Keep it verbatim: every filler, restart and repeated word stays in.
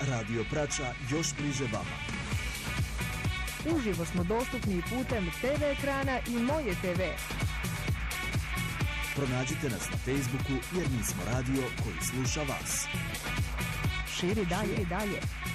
Radio Prača još bliže vama. Uživo smo dostupni putem te ve ekrana i Moje te ve. Pronađite nas na Facebooku jer mi smo radio koji sluša vas. Širi dalje, širi dalje.